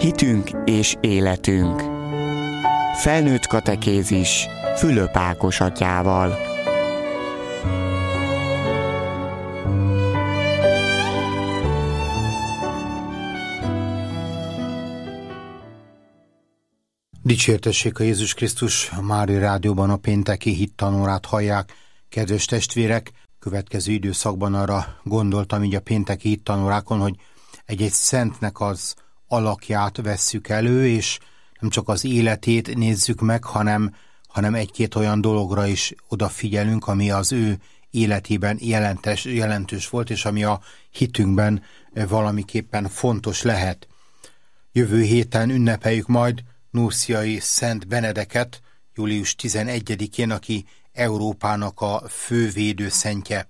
Hitünk és életünk. Felnőtt katekézis Fülöp Ákos atyával. Dicsértessék a Jézus Krisztus, a Mária Rádióban a pénteki hittanórát hallják. Kedves testvérek, következő időszakban arra gondoltam így a pénteki hittanórákon, hogy egy-egy szentnek az alakját vesszük elő, és nem csak az életét nézzük meg, hanem egy-két olyan dologra is odafigyelünk, ami az ő életében jelentős volt, és ami a hitünkben valamiképpen fontos lehet. Jövő héten ünnepeljük majd Nurciai Szent Benedeket, július 11-én, aki Európának a fővédőszentje.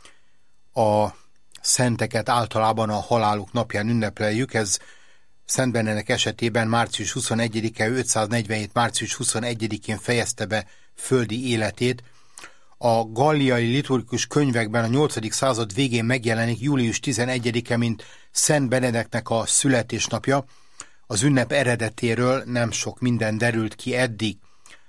A szenteket általában a haláluk napján ünnepeljük, ez Szent Benedek esetében március 21-e, 547. március 21-én fejezte be földi életét. A galliai liturgikus könyvekben a 8. század végén megjelenik július 11-e, mint Szent Benedeknek a születésnapja. Az ünnep eredetéről nem sok minden derült ki eddig.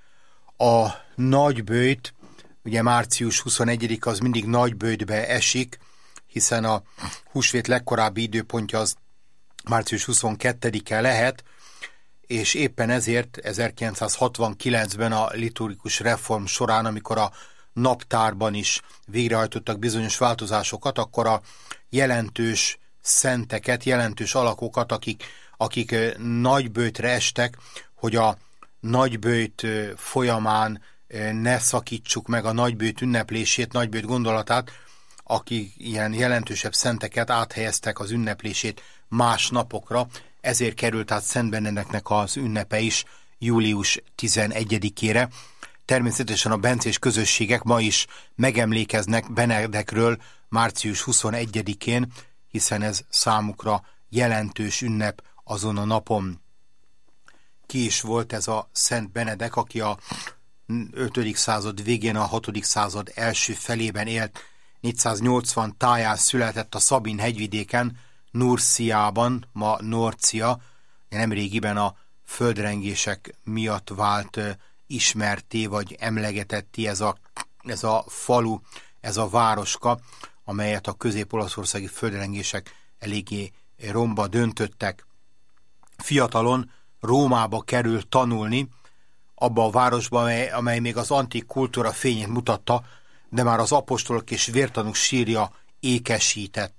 A nagyböjt, ugye március 21 az mindig nagyböjtbe esik, hiszen a húsvét legkorábbi időpontja az március 22-e lehet, és éppen ezért 1969-ben a liturgikus reform során, amikor a naptárban is végrehajtottak bizonyos változásokat, akkor a jelentős szenteket, jelentős alakokat, akik nagyböjtre estek, hogy a nagyböjt folyamán ne szakítsuk meg a nagyböjt ünneplését, nagyböjt gondolatát, akik ilyen jelentősebb szenteket áthelyeztek az ünneplését más napokra, ezért került át Szent Benedeknek az ünnepe is július 11-ére. Természetesen a bencés közösségek ma is megemlékeznek Benedekről március 21-én, hiszen ez számukra jelentős ünnep azon a napon. Ki is volt ez a Szent Benedek, aki a 5. század végén, a 6. század első felében élt, 480 táján született a Szabin hegyvidéken, Nurciában, ma Norcia, nemrégiben a földrengések miatt vált ismerté, vagy emlegetetté ez a falu, ez a városka, amelyet a közép-olaszországi földrengések eléggé romba döntöttek. Fiatalon Rómába került tanulni, abba a városba, amely még az antik kultúra fényét mutatta, de már az apostolok és vértanúk sírja ékesített.